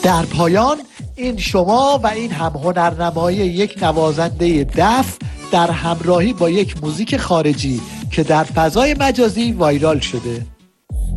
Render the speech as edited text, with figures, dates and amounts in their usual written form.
در پایان این شما و این هم هنرنمایی یک نوازنده دف در همراهی با یک موزیک خارجی که در فضای مجازی وایرال شده.